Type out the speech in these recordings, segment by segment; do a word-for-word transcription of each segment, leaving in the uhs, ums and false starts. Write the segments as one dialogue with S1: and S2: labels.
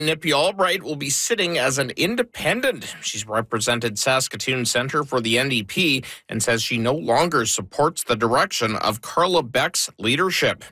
S1: Nippy Albright will be sitting as an independent. She's represented Saskatoon Centre for the N D P and says she no longer supports the direction of Carla Beck's leadership.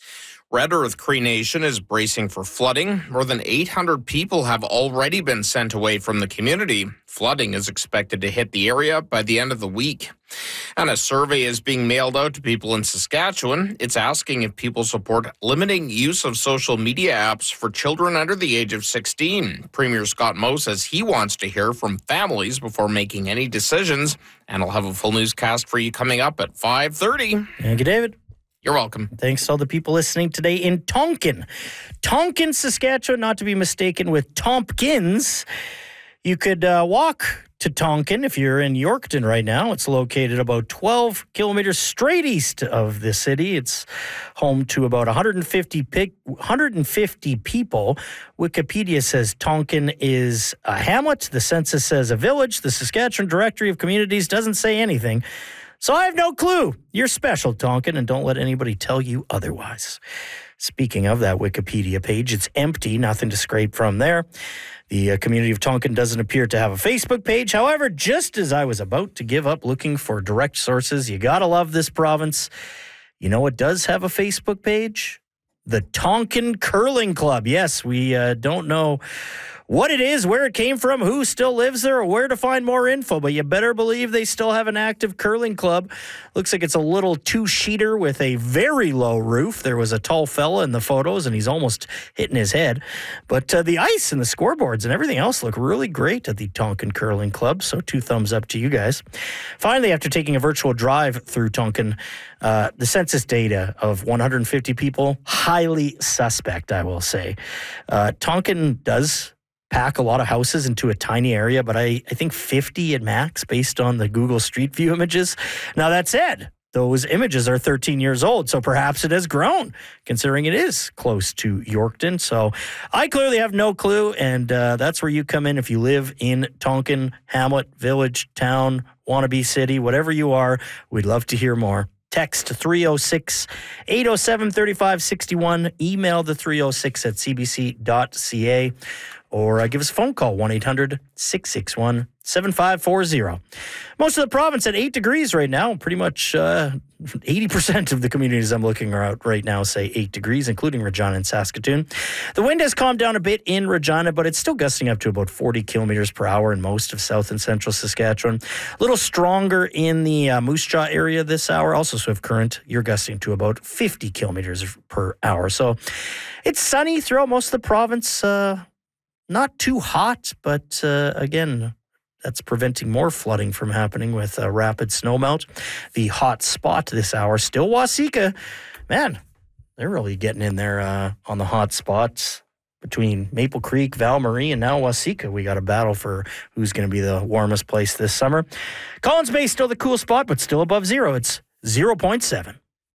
S1: Red Earth Cree Nation is bracing for flooding. More than eight hundred people have already been sent away from the community. Flooding is expected to hit the area by the end of the week. And a survey is being mailed out to people in Saskatchewan. It's asking if people support limiting use of social media apps for children under the age of sixteen. Premier Scott Moe says he wants to hear from families before making any decisions. And I'll have a full newscast for you coming up at five thirty.
S2: Thank you, David.
S1: You're welcome.
S2: Thanks to all the people listening today in Tonkin. Tonkin, Saskatchewan, not to be mistaken with Tompkins. You could uh, walk to Tonkin if you're in Yorkton right now. It's located about twelve kilometers straight east of the city. It's home to about one hundred fifty, pic- one hundred fifty people. Wikipedia says Tonkin is a hamlet. The census says a village. The Saskatchewan Directory of Communities doesn't say anything. So I have no clue. You're special, Tonkin, and don't let anybody tell you otherwise. Speaking of that Wikipedia page, it's empty, nothing to scrape from there. The uh, community of Tonkin doesn't appear to have a Facebook page. However, just as I was about to give up looking for direct sources, you gotta love this province. You know what does have a Facebook page? The Tonkin Curling Club. Yes, we uh, don't know what it is, where it came from, who still lives there, or where to find more info. But you better believe they still have an active curling club. Looks like it's a little two-sheeter with a very low roof. There was a tall fella in the photos, and he's almost hitting his head. But uh, the ice and the scoreboards and everything else look really great at the Tonkin Curling Club, so two thumbs up to you guys. Finally, after taking a virtual drive through Tonkin, uh, the census data of one hundred fifty people, highly suspect, I will say. Uh, Tonkin does pack a lot of houses into a tiny area, but I, I think fifty at max based on the Google Street View images. Now, that said, those images are thirteen years old, so perhaps it has grown, considering it is close to Yorkton. So I clearly have no clue, and uh, that's where you come in if you live in Tonkin, hamlet, village, town, wannabe city, whatever you are. We'd love to hear more. Text three oh six, eight oh seven, three five six one. Email the three oh six at c b c dot c a. Or uh, give us a phone call, one eight hundred, six six one, seven five four zero. Most of the province at eight degrees right now. Pretty much uh, eighty percent of the communities I'm looking at right now say eight degrees, including Regina and Saskatoon. The wind has calmed down a bit in Regina, but it's still gusting up to about forty kilometers per hour in most of south and central Saskatchewan. A little stronger in the uh, Moose Jaw area this hour. Also swift current, you're gusting to about fifty kilometers per hour. So it's sunny throughout most of the province. Uh, Not too hot, but uh, again, that's preventing more flooding from happening with uh, rapid snowmelt. The hot spot this hour, still Waseca. Man, they're really getting in there uh, on the hot spots between Maple Creek, Val Marie, and now Waseca. We got a battle for who's going to be the warmest place this summer. Collins Bay still the cool spot, but still above zero. It's zero point seven.